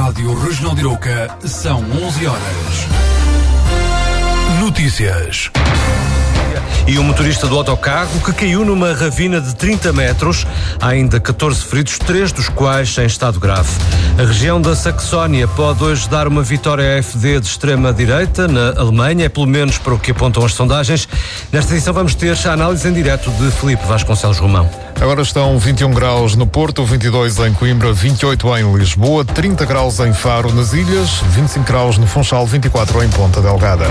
Rádio Regional de Arouca, são 11 horas. Notícias. E o motorista do autocarro que caiu numa ravina de 30 metros. Há ainda 14 feridos, 3 dos quais em estado grave. A região da Saxónia pode hoje dar uma vitória à AfD de extrema-direita na Alemanha, é pelo menos para o que apontam as sondagens. Nesta edição vamos ter a análise em direto de Filipe Vasconcelos Romão. Agora estão 21 graus no Porto, 22 em Coimbra, 28 em Lisboa, 30 graus em Faro, nas Ilhas, 25 graus no Funchal, 24 em Ponta Delgada.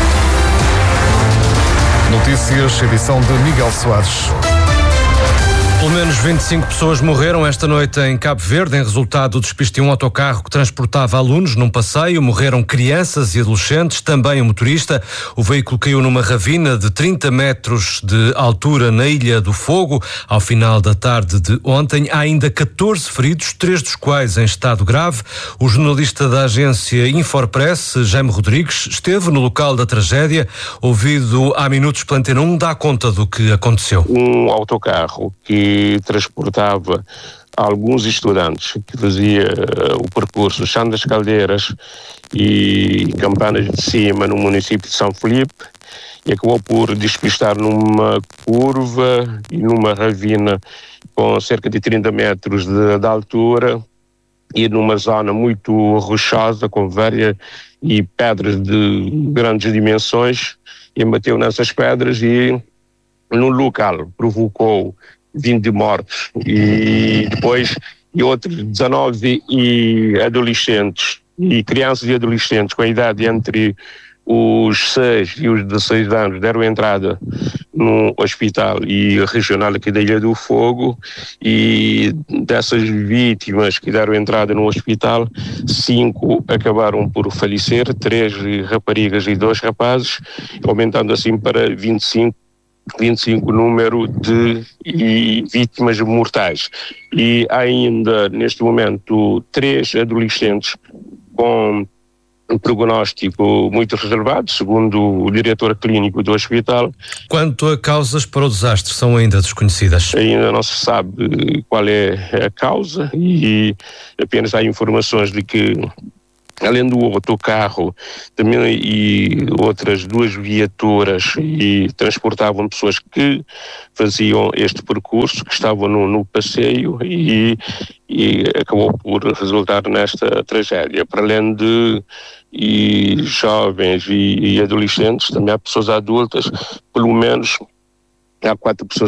Notícias, edição de Miguel Soares. Pelo menos 25 pessoas morreram esta noite em Cabo Verde em resultado do despiste de um autocarro que transportava alunos num passeio. Morreram crianças e adolescentes, também o motorista. O veículo caiu numa ravina de 30 metros de altura na Ilha do Fogo. Ao final da tarde de ontem, há ainda 14 feridos, 3 dos quais em estado grave. O jornalista da agência Infopress, Jaime Rodrigues, esteve no local da tragédia. Ouvido há minutos pela Antena 1, dá conta do que aconteceu. Um autocarro que transportava alguns estudantes que fazia o percurso Chão das Caldeiras e Campanas de Cima no município de São Filipe e acabou por despistar numa curva e numa ravina com cerca de 30 metros de altura e numa zona muito rochosa com várias e pedras de grandes dimensões, e bateu nessas pedras e no local provocou 20 mortos e depois outros 19 adolescentes e crianças e adolescentes com a idade entre os 6 e os 16 anos deram entrada no hospital e regional aqui da Ilha do Fogo, e dessas vítimas que deram entrada no hospital, 5 acabaram por falecer, 3 raparigas e 2 rapazes, aumentando assim para 25 número de vítimas mortais. E há ainda, neste momento, 3 adolescentes com um prognóstico muito reservado, segundo o diretor clínico do hospital. Quanto a causas para o desastre, são ainda desconhecidas? Ainda não se sabe qual é a causa e apenas há informações de que, além do autocarro, também e outras 2 viaturas e transportavam pessoas que faziam este percurso, que estavam no passeio e acabou por resultar nesta tragédia. Para além de jovens e adolescentes, também há pessoas adultas, pelo menos há 4 pessoas